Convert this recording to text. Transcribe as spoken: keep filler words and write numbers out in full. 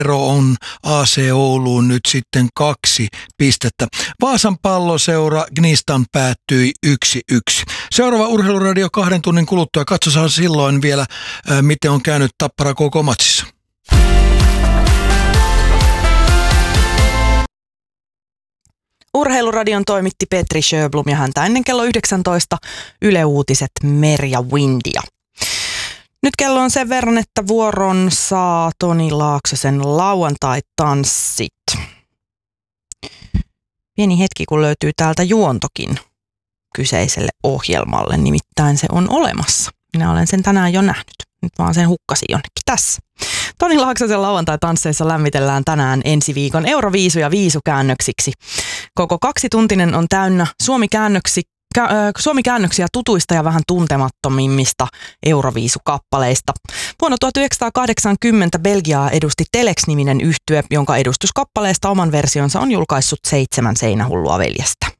ero on A C Ouluun nyt sitten kaksi pistettä. Vaasan Palloseura Gnistan päättyi yksi yksi. Seuraava Urheiluradio kahden tunnin kuluttua. Katsotaan silloin vielä, ää, miten on käynyt Tappara K K-matsissa. Urheiluradion toimitti Petri Sjöblom ja häntä ennen kello yhdeksäntoista Yle Uutiset Merja Windia. Nyt kello on sen verran, että vuoron saa Toni Laaksosen lauantai-tanssit. Pieni hetki, kun löytyy täältä juontokin kyseiselle ohjelmalle, nimittäin se on olemassa. Minä olen sen tänään jo nähnyt. Nyt vaan sen hukkasin jonnekin tässä. Toni Laaksosen lauantai-tansseissa lämmitellään tänään ensi viikon Euroviisuja viisukäännöksiksi. Koko kaksituntinen on täynnä Suomi-käännöksi, kä, äh, Suomi-käännöksiä tutuista ja vähän tuntemattomimmista Euroviisukappaleista. Vuonna tuhatyhdeksänsataakahdeksankymmentä Belgiaa edusti Telex-niminen yhtye, jonka edustuskappaleesta oman versionsa on julkaissut seitsemän seinähullua veljestä.